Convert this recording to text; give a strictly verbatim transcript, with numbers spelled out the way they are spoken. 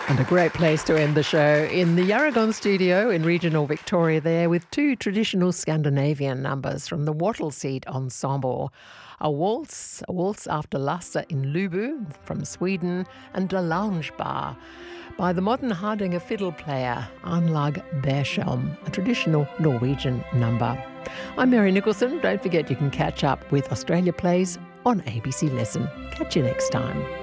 And a great place to end the show in the Yarragon studio in regional Victoria there with two traditional Scandinavian numbers from the Wattle-Seed Ensemble. A waltz, a waltz after Lasse in Lubu from Sweden, and De Lounge Bar by the modern Hardanger fiddle player Arnlag Bersholm, a traditional Norwegian number. I'm Mary Nicholson. Don't forget you can catch up with Australia Plays on A B C Listen. Catch you next time.